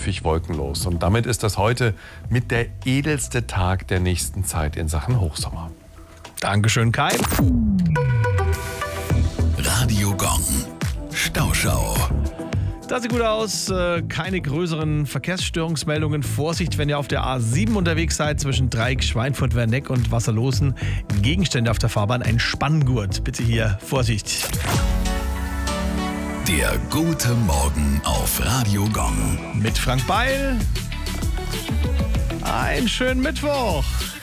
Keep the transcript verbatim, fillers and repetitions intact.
häufig wolkenlos. Und damit ist das heute mit der edelste Tag der nächsten Zeit in Sachen Hochsommer. Dankeschön, Kai. Radio Gong. Stauschau. Das sieht gut aus. Keine größeren Verkehrsstörungsmeldungen. Vorsicht, wenn ihr auf der A sieben unterwegs seid, zwischen Dreieck, Schweinfurt, Werneck und Wasserlosen. Gegenstände auf der Fahrbahn, ein Spanngurt. Bitte hier Vorsicht. Der gute Morgen auf Radio Gong. Mit Frank Beil. Einen schönen Mittwoch.